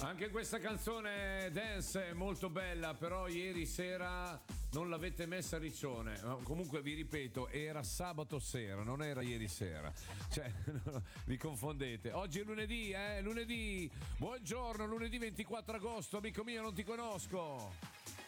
Anche questa canzone dance è molto bella, però ieri sera non l'avete messa a Riccione. Comunque vi ripeto, era sabato sera, non era ieri sera. Cioè, vi confondete. Oggi è lunedì, lunedì. Buongiorno, lunedì 24 agosto, amico mio, non ti conosco.